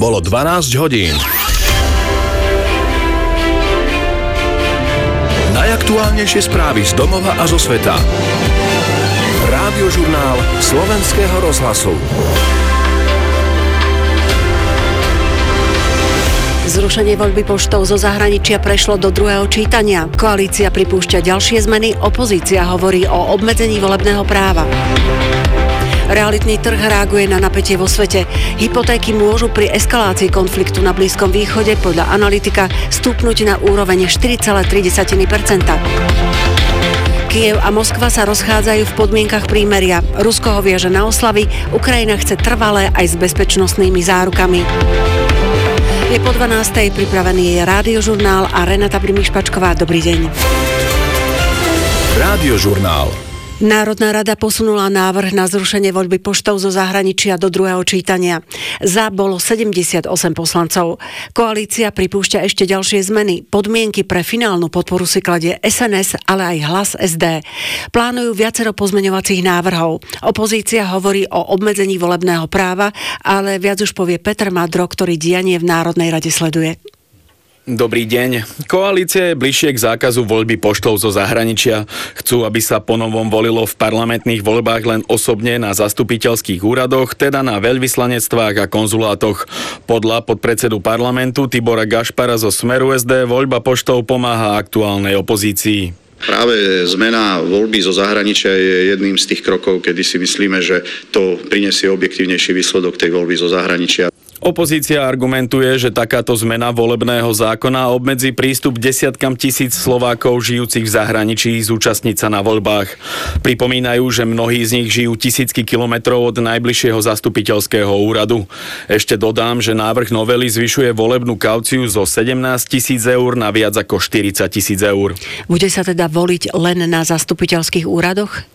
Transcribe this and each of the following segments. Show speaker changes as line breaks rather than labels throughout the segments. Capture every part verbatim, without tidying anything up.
Bolo dvanásť hodín. Najaktuálnejšie správy z domova a zo sveta. Rádiožurnál Slovenského rozhlasu.
Zrušenie voľby poštou zo zahraničia prešlo do druhého čítania. Koalícia pripúšťa ďalšie zmeny, opozícia hovorí o obmedzení volebného práva. Realitný trh reaguje na napätie vo svete. Hypotéky môžu pri eskalácii konfliktu na Blízkom východe podľa analytika stúpnuť na úroveň štyri celé tri percenta. Kyjev a Moskva sa rozchádzajú v podmienkach prímeria. Rusko ho viaže na oslavy, Ukrajina chce trvalé aj s bezpečnostnými zárukami. Je po dvanástej, pripravený je Rádiožurnál a Renata Brimišpačková. Dobrý deň.
Rádiožurnál.
Národná rada posunula návrh na zrušenie voľby poštou zo zahraničia do druhého čítania. Za bolo sedemdesiatosem poslancov. Koalícia pripúšťa ešte ďalšie zmeny. Podmienky pre finálnu podporu si kladie es en es, ale aj Hlas es dé. Plánujú viacero pozmeňovacích návrhov. Opozícia hovorí o obmedzení volebného práva, ale viac už povie Peter Madro, ktorý dianie v Národnej rade sleduje.
Dobrý deň. Koalícia je bližšie k zákazu voľby poštou zo zahraničia. Chcú, aby sa ponovom volilo v parlamentných voľbách len osobne na zastupiteľských úradoch, teda na veľvyslanectvách a konzulátoch. Podľa podpredsedu parlamentu Tibora Gašpara zo Smeru es dé voľba poštou pomáha aktuálnej opozícii.
Práve zmena voľby zo zahraničia je jedným z tých krokov, kedy si myslíme, že to prinesie objektívnejší výsledok tej voľby zo zahraničia.
Opozícia argumentuje, že takáto zmena volebného zákona obmedzí prístup desiatkam tisíc Slovákov žijúcich v zahraničí zúčastniť sa na voľbách. Pripomínajú, že mnohí z nich žijú tisícky kilometrov od najbližšieho zastupiteľského úradu. Ešte dodám, že návrh novely zvyšuje volebnú kauciu zo sedemnásť tisíc eur na viac ako štyridsať tisíc eur.
Bude sa teda voliť len na zastupiteľských úradoch?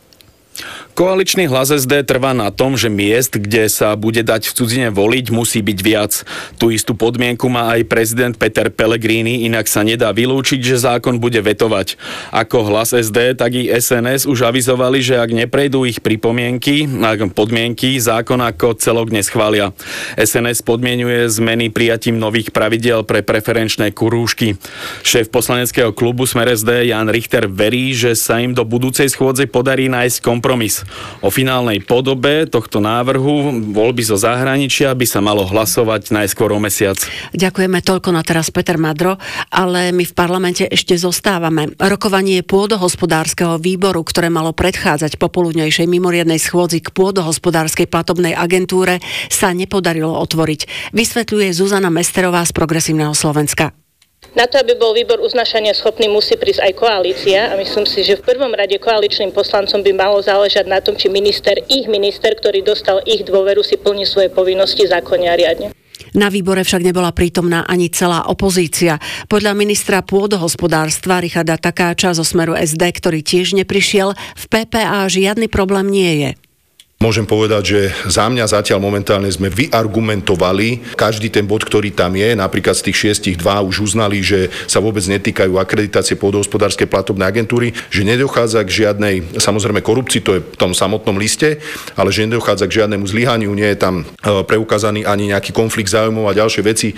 Koaličný Hlas es dé trvá na tom, že miest, kde sa bude dať v cudzine voliť, musí byť viac. Tú istú podmienku má aj prezident Peter Pellegrini, inak sa nedá vylúčiť, že zákon bude vetovať. Ako Hlas es dé, tak i es en es už avizovali, že ak neprejdú ich pripomienky, podmienky, zákon ako celok neschvália. es en es podmienuje zmeny prijatím nových pravidiel pre preferenčné krúžky. Šéf poslaneckého klubu Smer es dé Jan Richter verí, že sa im do budúcej schôdze podarí nájsť kompromis. O finálnej podobe tohto návrhu voľby zo zahraničia by sa malo hlasovať najskôr o mesiac.
Ďakujeme toľko na teraz Peter Madro, ale my v parlamente ešte zostávame. Rokovanie pôdohospodárskeho výboru, ktoré malo predchádzať popoludnejšej mimoriadnej schôdzi k pôdohospodárskej platobnej agentúre, sa nepodarilo otvoriť. Vysvetľuje Zuzana Mesterová z Progresívneho Slovenska.
Na to, aby bol výbor uznášania schopný, musí prísť aj koalícia a myslím si, že v prvom rade koaličným poslancom by malo záležať na tom, či minister, ich minister, ktorý dostal ich dôveru, si plní svoje povinnosti zákonne a riadne.
Na výbore však nebola prítomná ani celá opozícia. Podľa ministra pôdohospodárstva Richarda Takáča zo Smeru es dé, ktorý tiež neprišiel, v pé pé á žiadny problém nie je.
Môžem povedať, že za mňa zatiaľ momentálne sme vyargumentovali každý ten bod, ktorý tam je. Napríklad z tých šiestich dva už uznali, že sa vôbec netýkajú akreditácie pôdohospodárskej platobnej agentúry, že nedochádza k žiadnej, samozrejme korupcii, to je v tom samotnom liste, ale že nedochádza k žiadnemu zlyhaniu, nie je tam preukázaný ani nejaký konflikt záujmov a ďalšie veci.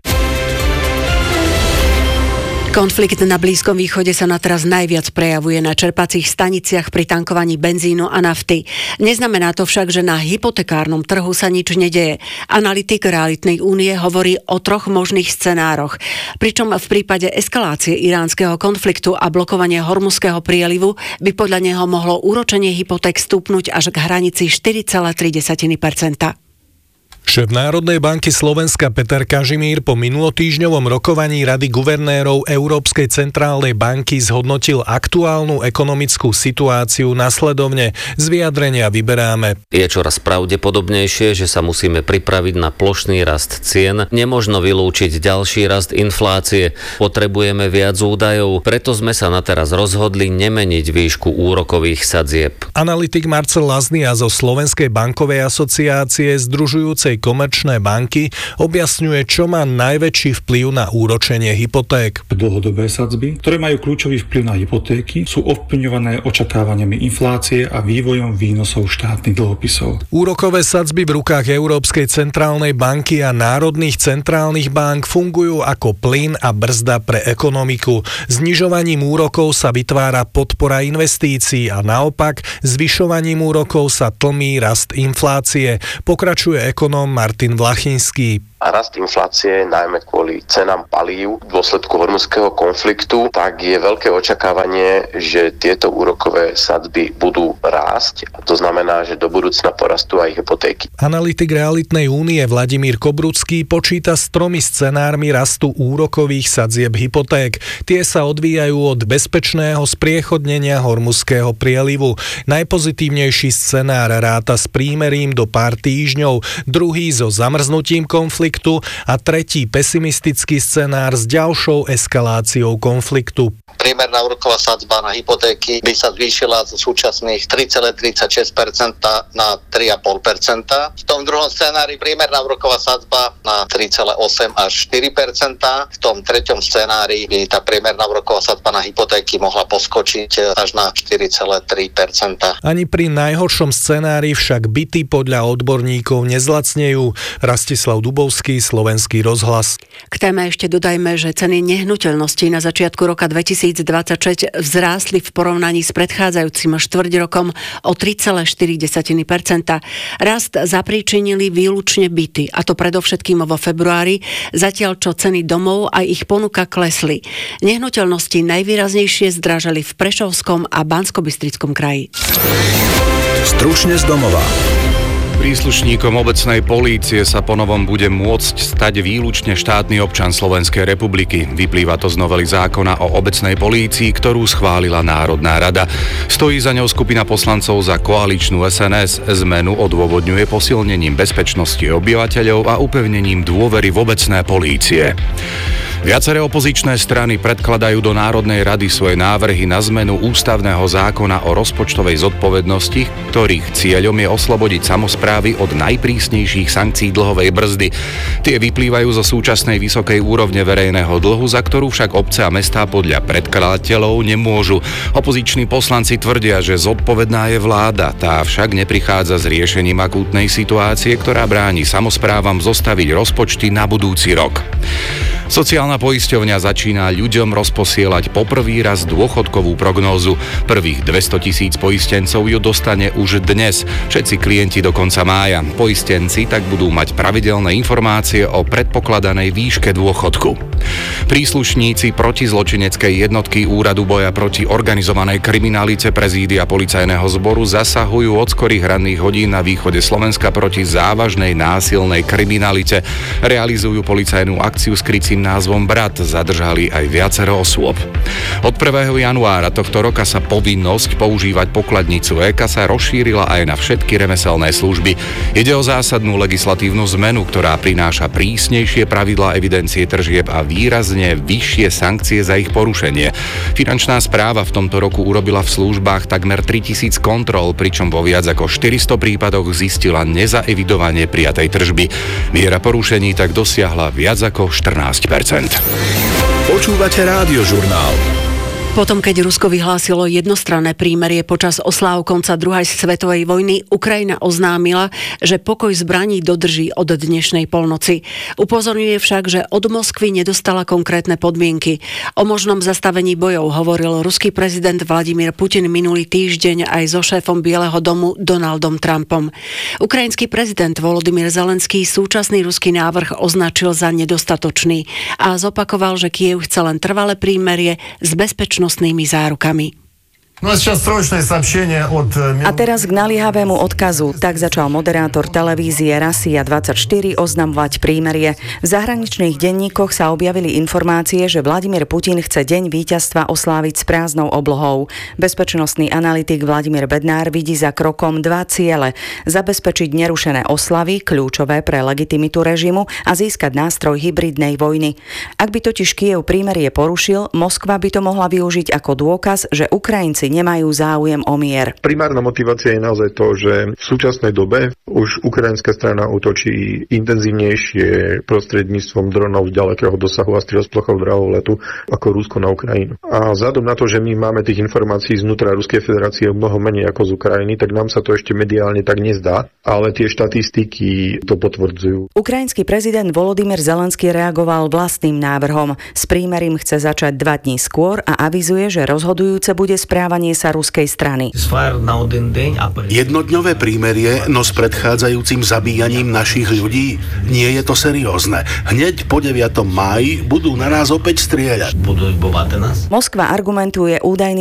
Konflikt na Blízkom východe sa na teraz najviac prejavuje na čerpacích staniciach pri tankovaní benzínu a nafty. Neznamená to však, že na hypotekárnom trhu sa nič nedeje. Analytik Realitnej únie hovorí o troch možných scenároch. Pričom v prípade eskalácie iránskeho konfliktu a blokovania Hormuzského prielivu by podľa neho mohlo úročenie hypoték stúpnuť až k hranici štyri celé tri percenta.
Šéf Národnej banky Slovenska Peter Kažimír po minulotýždňovom rokovaní Rady guvernérov Európskej centrálnej banky zhodnotil aktuálnu ekonomickú situáciu nasledovne. Z vyjadrenia vyberáme.
Je čoraz pravdepodobnejšie, že sa musíme pripraviť na plošný rast cien. Nemožno vylúčiť ďalší rast inflácie. Potrebujeme viac údajov, preto sme sa na teraz rozhodli nemeniť výšku úrokových sadzieb.
Analytik Marcel Laznia zo Slovenskej bankovej asociácie združujúcej aj komerčné banky, objasňuje, čo má najväčší vplyv na úročenie hypoték.
Dlhodobé sadzby, ktoré majú kľúčový vplyv na hypotéky, sú ovplyvňované očakávaniami inflácie a vývojom výnosov štátnych dlhopisov.
Úrokové sadzby v rukách Európskej centrálnej banky a národných centrálnych bank fungujú ako plyn a brzda pre ekonomiku. Znižovaním úrokov sa vytvára podpora investícií a naopak zvyšovaním úrokov sa tlmí rast inflácie, pokračuje ekonóm Martin Vlachinský.
A rast inflácie, najmä kvôli cenám palív v dôsledku hormuzského konfliktu, tak je veľké očakávanie, že tieto úrokové sadzby budú rásť. A to znamená, že do budúcna porastú aj hypotéky.
Analytik Realitnej únie Vladimír Kobrucký počíta s tromi scenármi rastu úrokových sadzieb hypoték. Tie sa odvíjajú od bezpečného spriechodnenia hormuzského prielivu. Najpozitívnejší scenár ráta s prímerím do pár týždňov, druhý so zamrznutím konfliktu a tretí pesimistický scenár s ďalšou eskaláciou konfliktu.
Priemerná úroková sadzba na hypotéky by sa zvýšila zo súčasných tri celé tridsaťšesť percenta na tri celé päť percenta. V tom druhom scenári priemerná úroková sadzba na tri celé osem až štyri percenta. V tom treťom scenári by tá priemerná úroková sadzba na hypotéky mohla poskočiť až na štyri celé tri percenta.
Ani pri najhoršom scenári však byty podľa odborníkov nezlacnejú. Rastislav Dubovský, Slovenský rozhlas.
K téme ešte dodajme, že ceny nehnuteľností na začiatku roka dvetisícdvadsaťšesť vzrástli v porovnaní s predchádzajúcim štvrť rokom o tri celé štyri percenta. Rast zapríčinili výlučne byty, a to predovšetkým vo februári, zatiaľ čo ceny domov a ich ponuka klesli. Nehnuteľnosti najvýraznejšie zdražali v Prešovskom a Banskobystrickom kraji.
Stručne z domova.
Príslušníkom obecnej polície sa ponovom bude môcť stať výlučne štátny občan Slovenskej republiky. Vyplýva to z novely zákona o obecnej polícii, ktorú schválila Národná rada. Stojí za ňou skupina poslancov za koaličnú es en es. Zmenu odôvodňuje posilnením bezpečnosti obyvateľov a upevnením dôvery v obecné polície. Viaceré opozičné strany predkladajú do Národnej rady svoje návrhy na zmenu ústavného zákona o rozpočtovej zodpovednosti, ktorých cieľom je oslobodiť samosprávy od najprísnejších sankcií dlhovej brzdy. Tie vyplývajú zo súčasnej vysokej úrovne verejného dlhu, za ktorú však obce a mestá podľa predkladateľov nemôžu. Opoziční poslanci tvrdia, že zodpovedná je vláda, tá však neprichádza s riešením akútnej situácie, ktorá bráni samosprávam zostaviť rozpočty na budúci rok. Sociálna poisťovňa začína ľuďom rozposielať poprvý raz dôchodkovú prognózu. Prvých dvestotisíc poistencov ju dostane už dnes, všetci klienti do konca mája. Poistenci tak budú mať pravidelné informácie o predpokladanej výške dôchodku. Príslušníci protizločineckej jednotky Úradu boja proti organizovanej kriminalite prezídia policajného zboru zasahujú od skorých ranných hodín na východe Slovenska proti závažnej násilnej kriminalite. Realizujú policajnú akciu s krycím názvom Brat, zadržali aj viacero osôb. Od prvého januára tohto roka sa povinnosť používať pokladnicu e-kasa rozšírila aj na všetky remeselné služby. Ide o zásadnú legislatívnu zmenu, ktorá prináša prísnejšie pravidlá evidencie tržieb a výrazne vyššie sankcie za ich porušenie. Finančná správa v tomto roku urobila v službách takmer tritisíc kontrol, pričom vo viac ako štyristo prípadoch zistila nezaevidovanie prijatej tržby. Miera porušení tak dosiahla viac ako štrnásť percent.
Počúvate Rádiožurnál.
Potom, keď Rusko vyhlásilo jednostranné prímerie počas osláv konca druhej svetovej vojny, Ukrajina oznámila, že pokoj zbraní dodrží od dnešnej polnoci. Upozorňuje však, že od Moskvy nedostala konkrétne podmienky. O možnom zastavení bojov hovoril ruský prezident Vladimír Putin minulý týždeň aj so šéfom Bieleho domu Donaldom Trumpom. Ukrajinský prezident Volodymyr Zelenský súčasný ruský návrh označil za nedostatočný a zopakoval, že Kyjev chce len trvalé prímerie s bezpečnosťou zárukami.
A teraz k naliehavému odkazu. Tak začal moderátor televízie Rasia dvadsaťštyri oznamovať prímerie. V zahraničných denníkoch sa objavili informácie, že Vladimír Putin chce deň víťazstva osláviť s prázdnou oblohou. Bezpečnostný analytik Vladimír Bednár vidí za krokom dva ciele. Zabezpečiť nerušené oslavy, kľúčové pre legitimitu režimu, a získať nástroj hybridnej vojny. Ak by totiž Kyjev prímerie porušil, Moskva by to mohla využiť ako dôkaz, že Ukrajinci ktorí nemajú záujem o mier.
Primárna motivácia je naozaj to, že v súčasnej dobe už ukrajinská strana útočí intenzívnejšie prostredníctvom dronov ďalekého dosahu a strieľsplochov draholetu ako Rusko na Ukrajinu. A vzhľadom na to, že my máme tých informácií znútra Ruskej federácie mnoho menej ako z Ukrajiny, tak nám sa to ešte mediálne tak nezdá, ale tie štatistiky to potvrdzujú.
Ukrajinský prezident Volodymyr Zelenský reagoval vlastným návrhom. S prímerím chce začať dva dní skôr a avizuje, že rozhodujúce bude správanie sa ruskej strany.
Jednodňové prímerie, no s predchádzajúcim zabíjaním našich ľudí? Nie je to seriózne. Hneď po deviatom máji budú na nás opäť strieľať.
Moskva argumentuje údajným